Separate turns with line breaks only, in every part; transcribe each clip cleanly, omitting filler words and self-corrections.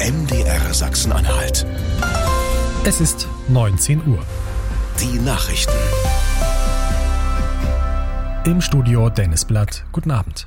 MDR Sachsen-Anhalt.
Es ist 19 Uhr.
Die Nachrichten.
Im Studio Dennis Blatt. Guten Abend.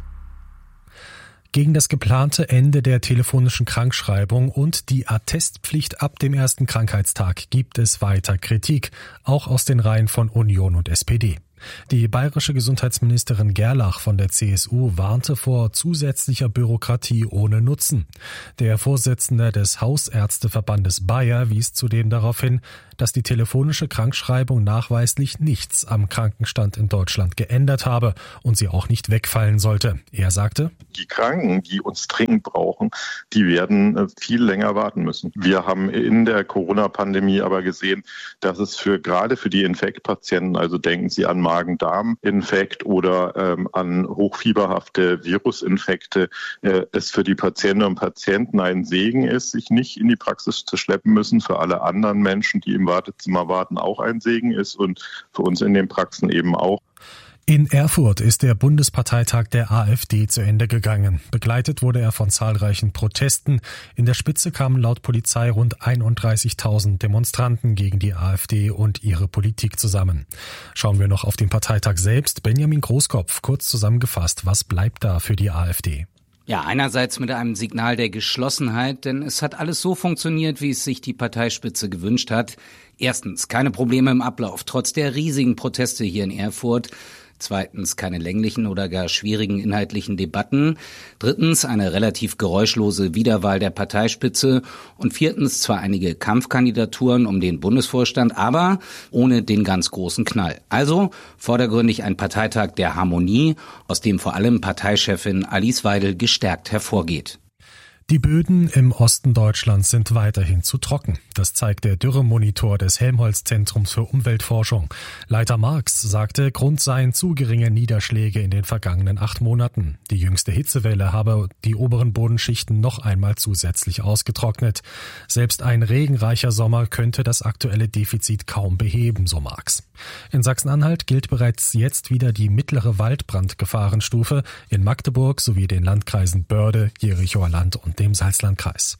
Gegen das geplante Ende der telefonischen Krankschreibung und die Attestpflicht ab dem ersten Krankheitstag gibt es weiter Kritik, auch aus den Reihen von Union und SPD. Die bayerische Gesundheitsministerin Gerlach von der CSU warnte vor zusätzlicher Bürokratie ohne Nutzen. Der Vorsitzende des Hausärzteverbandes Bayer wies zudem darauf hin, dass die telefonische Krankschreibung nachweislich nichts am Krankenstand in Deutschland geändert habe und sie auch nicht wegfallen sollte. Er sagte:
Die Kranken, die uns dringend brauchen, die werden viel länger warten müssen. Wir haben in der Corona-Pandemie aber gesehen, dass es gerade für die Infektpatienten, also denken Sie an Magen-Darm-Infekt oder an hochfieberhafte Virusinfekte, es für die Patientinnen und Patienten ein Segen ist, sich nicht in die Praxis zu schleppen müssen. Für alle anderen Menschen, die im Wartezimmer warten, auch ein Segen ist und für uns in den Praxen eben auch.
In Erfurt ist der Bundesparteitag der AfD zu Ende gegangen. Begleitet wurde er von zahlreichen Protesten. In der Spitze kamen laut Polizei rund 31.000 Demonstranten gegen die AfD und ihre Politik zusammen. Schauen wir noch auf den Parteitag selbst. Benjamin Großkopf, kurz zusammengefasst, was bleibt da für die AfD?
Ja, einerseits mit einem Signal der Geschlossenheit, denn es hat alles so funktioniert, wie es sich die Parteispitze gewünscht hat. Erstens, keine Probleme im Ablauf, trotz der riesigen Proteste hier in Erfurt. Zweitens, keine länglichen oder gar schwierigen inhaltlichen Debatten. Drittens, eine relativ geräuschlose Wiederwahl der Parteispitze. Und viertens, zwar einige Kampfkandidaturen um den Bundesvorstand, aber ohne den ganz großen Knall. Also vordergründig ein Parteitag der Harmonie, aus dem vor allem Parteichefin Alice Weidel gestärkt hervorgeht.
Die Böden im Osten Deutschlands sind weiterhin zu trocken. Das zeigt der Dürremonitor des Helmholtz-Zentrums für Umweltforschung. Leiter Marx sagte, Grund seien zu geringe Niederschläge in den vergangenen 8 Monaten. Die jüngste Hitzewelle habe die oberen Bodenschichten noch einmal zusätzlich ausgetrocknet. Selbst ein regenreicher Sommer könnte das aktuelle Defizit kaum beheben, so Marx. In Sachsen-Anhalt gilt bereits jetzt wieder die mittlere Waldbrandgefahrenstufe in Magdeburg sowie den Landkreisen Börde, Jerichoer Land und dem Salzlandkreis.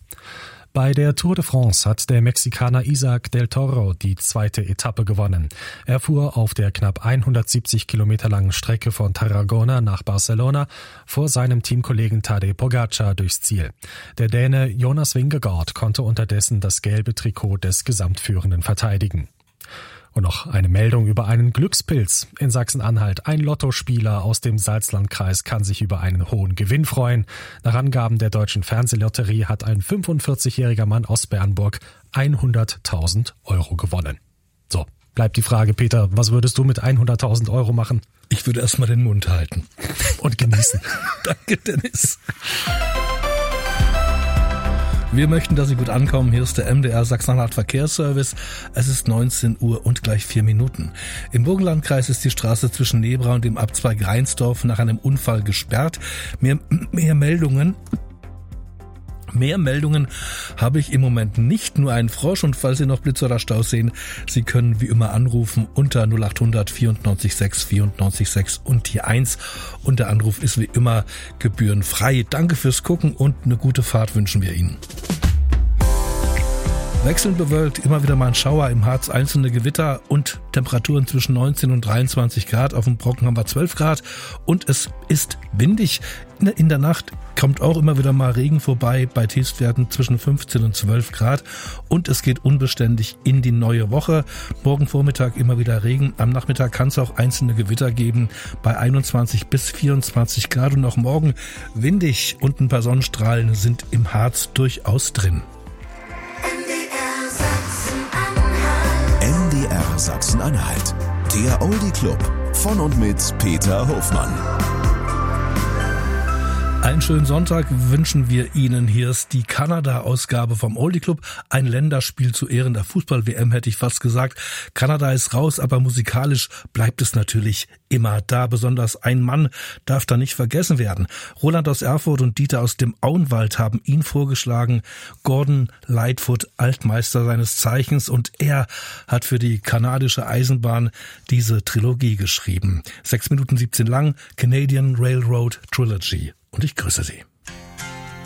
Bei der Tour de France hat der Mexikaner Isaac del Toro die 2. Etappe gewonnen. Er fuhr auf der knapp 170 Kilometer langen Strecke von Tarragona nach Barcelona vor seinem Teamkollegen Tadej Pogačar durchs Ziel. Der Däne Jonas Vingegaard konnte unterdessen das gelbe Trikot des Gesamtführenden verteidigen. Und noch eine Meldung über einen Glückspilz in Sachsen-Anhalt. Ein Lottospieler aus dem Salzlandkreis kann sich über einen hohen Gewinn freuen. Nach Angaben der Deutschen Fernsehlotterie hat ein 45-jähriger Mann aus Bernburg 100.000 Euro gewonnen. So, bleibt die Frage, Peter, was würdest du mit 100.000 Euro machen?
Ich würde erstmal den Mund halten.
Und genießen.
Danke, Dennis. Wir möchten, dass Sie gut ankommen. Hier ist der MDR Sachsen-Anhalt Verkehrsservice. Es ist 19 Uhr und gleich 4 Minuten. Im Burgenlandkreis ist die Straße zwischen Nebra und dem Abzweig Reinsdorf nach einem Unfall gesperrt. Mehr Meldungen habe ich im Moment nicht, nur einen Frosch. Und falls Sie noch Blitz oder Stau sehen, Sie können wie immer anrufen unter 0800 94 6 94 6 und die 1. Und der Anruf ist wie immer gebührenfrei. Danke fürs Gucken und eine gute Fahrt wünschen wir Ihnen. Wechselnd bewölkt, immer wieder mal ein Schauer, im Harz einzelne Gewitter und Temperaturen zwischen 19 und 23 Grad. Auf dem Brocken haben wir 12 Grad und es ist windig. In der Nacht kommt auch immer wieder mal Regen vorbei, bei Tiefstwerten zwischen 15 und 12 Grad. Und es geht unbeständig in die neue Woche. Morgen Vormittag immer wieder Regen. Am Nachmittag kann es auch einzelne Gewitter geben bei 21 bis 24 Grad. Und auch morgen windig und ein paar Sonnenstrahlen sind im Harz durchaus drin.
MDR Sachsen-Anhalt. Der Oldie Club von und mit Peter Hofmann.
Einen schönen Sonntag wünschen wir Ihnen. Hier ist die Kanada-Ausgabe vom Oldie Club. Ein Länderspiel zu Ehren der Fußball-WM, hätte ich fast gesagt. Kanada ist raus, aber musikalisch bleibt es natürlich immer da. Besonders ein Mann darf da nicht vergessen werden. Roland aus Erfurt und Dieter aus dem Auenwald haben ihn vorgeschlagen. Gordon Lightfoot, Altmeister seines Zeichens. Und er hat für die kanadische Eisenbahn diese Trilogie geschrieben. 6 Minuten 17 lang, Canadian Railroad Trilogy. Und ich grüße Sie.